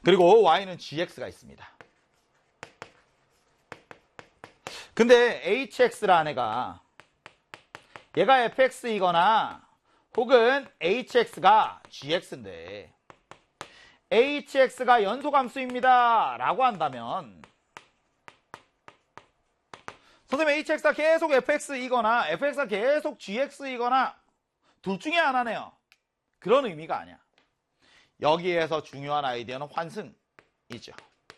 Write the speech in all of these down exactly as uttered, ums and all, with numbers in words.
그리고 y는 gx가 있습니다. 근데 hx라는 애가 얘가 fx이거나 혹은 hx가 gx인데 hx가 연소함수입니다 라고 한다면 선생님 hx가 계속 fx이거나 fx가 계속 gx이거나 둘 중에 하나네요. 그런 의미가 아니야. 여기에서 중요한 아이디어는 환승이죠.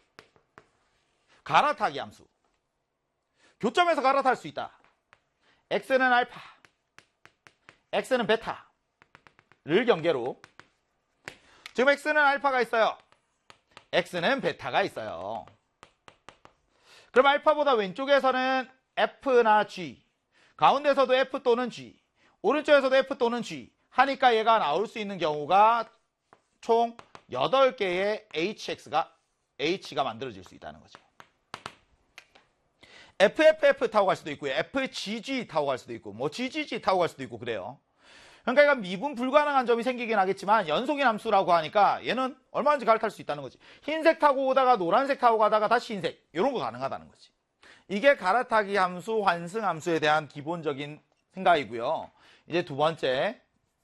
갈아타기 함수. 교점에서 갈아탈 수 있다. x는 알파, x는 베타를 경계로 지금 x는 알파가 있어요. x는 베타가 있어요. 그럼 알파보다 왼쪽에서는 f나 g, 가운데서도 f 또는 g, 오른쪽에서도 f 또는 g 하니까 얘가 나올 수 있는 경우가 총 여덟 개의 hx가, h가 만들어질 수 있다는 거죠. 에프에프에프 타고 갈 수도 있고요. 에프지지 타고 갈 수도 있고, 뭐 지지지 타고 갈 수도 있고 그래요. 그러니까 이건 미분 불가능한 점이 생기긴 하겠지만 연속인 함수라고 하니까 얘는 얼마든지 갈아탈 수 있다는 거지. 흰색 타고 오다가 노란색 타고 가다가 다시 흰색, 이런 거 가능하다는 거지. 이게 갈아타기 함수, 환승 함수에 대한 기본적인 생각이고요. 이제 두 번째,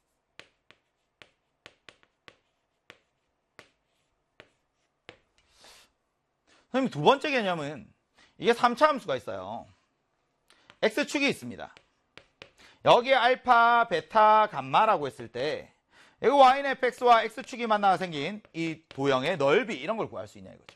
선생님 두 번째 개념은 이게 삼 차 함수가 있어요. x축이 있습니다. 여기에 알파, 베타, 감마라고 했을 때 이거 y는 fx와 x축이 만나서 생긴 이 도형의 넓이 이런 걸 구할 수 있냐 이거죠.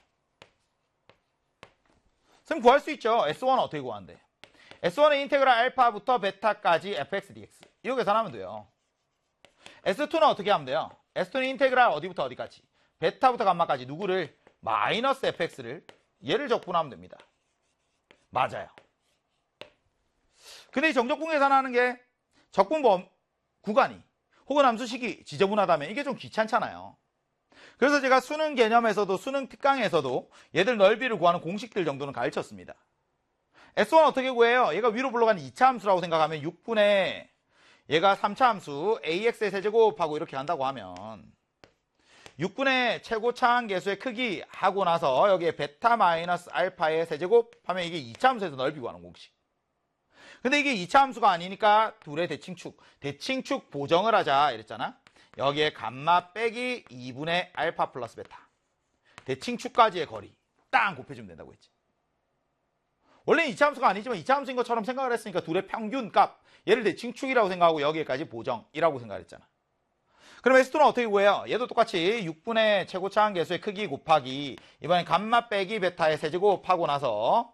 선생님 구할 수 있죠. 에스 원은 어떻게 구하는데? 에스 원은 인테그랄 알파부터 베타까지 fx dx 이거 계산하면 돼요. 에스 투는 어떻게 하면 돼요? 에스 투는 인테그랄 어디부터 어디까지? 베타부터 감마까지 누구를? 마이너스 fx를 얘를 적분하면 됩니다. 맞아요. 근데 이 정적분 계산하는 게 적분범 구간이 혹은 함수식이 지저분하다면 이게 좀 귀찮잖아요. 그래서 제가 수능 개념에서도 수능 특강에서도 얘들 넓이를 구하는 공식들 정도는 가르쳤습니다. 에스 원 어떻게 구해요? 얘가 위로 불러가는 이 차 함수라고 생각하면 육분의 얘가 삼 차 함수 ax의 세제곱하고 이렇게 한다고 하면 육분의 최고차항 계수의 크기 하고 나서 여기에 베타 마이너스 알파의 세제곱 하면 이게 이 차 함수에서 넓이 구하는 공식. 근데 이게 이 차 함수가 아니니까 둘의 대칭축, 대칭축 보정을 하자 이랬잖아. 여기에 감마 빼기 이분의 알파 플러스 베타. 대칭축까지의 거리 딱 곱해주면 된다고 했지. 원래는 이 차 함수가 아니지만 이 차 함수인 것처럼 생각을 했으니까 둘의 평균 값, 얘를 대칭축이라고 생각하고 여기에까지 보정이라고 생각을 했잖아. 그럼 에스 투는 어떻게 구해요? 얘도 똑같이 육분의 최고차항 계수의 크기 곱하기 이번엔 감마 빼기 베타의 세제곱 하고 나서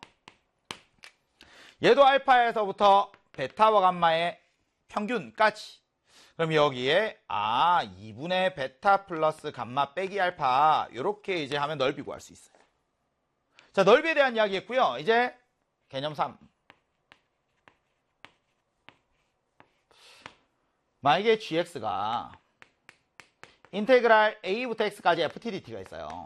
얘도 알파에서부터 베타와 감마의 평균까지. 그럼 여기에 아 이분의 베타 플러스 감마 빼기 알파 이렇게 이제 하면 넓이 구할 수 있어요. 자, 넓이에 대한 이야기 했고요. 이제 개념 삼. 만약에 gx가 인테그랄 a부터 x까지 ftdt가 있어요.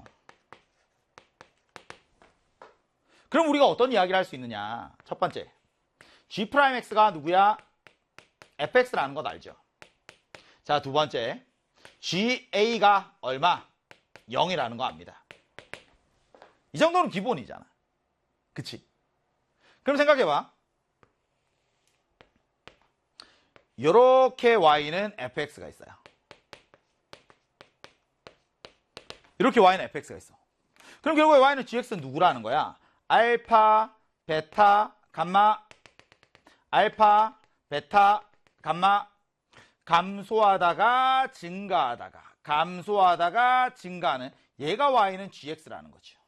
그럼 우리가 어떤 이야기를 할 수 있느냐. 첫 번째, g'x가 누구야? fx라는 것 알죠? 자, 두 번째, ga가 얼마? 영이라는 거 압니다. 이 정도는 기본이잖아. 그치? 그럼 생각해봐. 요렇게 y는 fx가 있어요. 이렇게 y는 fx가 있어. 그럼 결국에 y는 gx는 누구라는 거야? 알파, 베타, 감마, 알파, 베타, 감마, 감소하다가 증가하다가, 감소하다가 증가하는 얘가 y는 gx라는 거죠.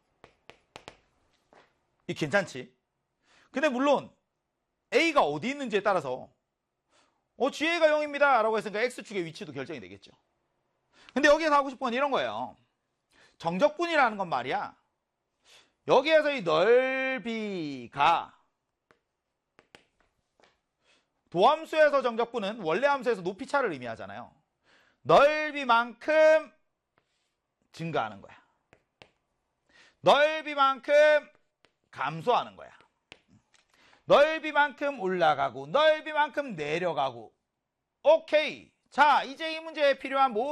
이 괜찮지? 근데 물론 a가 어디 있는지에 따라서 어 ga가 영입니다 라고 했으니까 x축의 위치도 결정이 되겠죠. 근데 여기에서 하고 싶은 건 이런 거예요. 정적분이라는 건 말이야. 여기에서 이 넓이가 도함수에서 정적분은 원래 함수에서 높이차를 의미하잖아요. 넓이만큼 증가하는 거야. 넓이만큼 감소하는 거야. 넓이만큼 올라가고 넓이만큼 내려가고. 오케이. 자, 이제 이 문제에 필요한 모든